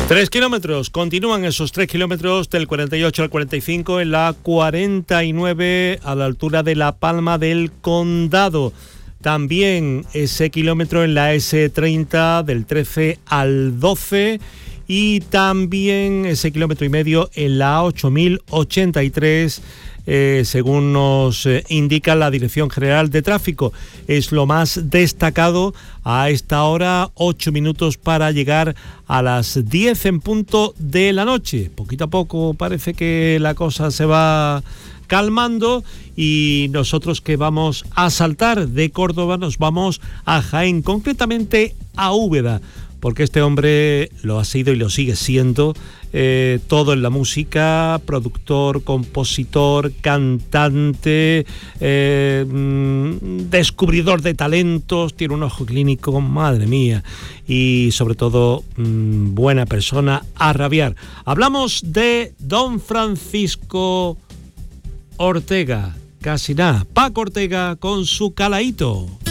3 kilómetros, continúan esos 3 kilómetros del 48 al 45 en la 49 a la altura de La Palma del Condado. También ese kilómetro en la S30 del 13 al 12 y también ese kilómetro y medio en la 8083, según nos indica la Dirección General de Tráfico. Es lo más destacado a esta hora, 8 minutos para llegar a las 10 en punto de la noche. Poquito a poco parece que la cosa se va calmando y nosotros que vamos a saltar de Córdoba nos vamos a Jaén, concretamente a Úbeda, porque este hombre lo ha sido y lo sigue siendo todo en la música: productor, compositor, cantante, descubridor de talentos, tiene un ojo clínico, madre mía, y sobre todo buena persona a rabiar. Hablamos de don Francisco Ortega, casi nada, Paco Ortega con su Calaíto.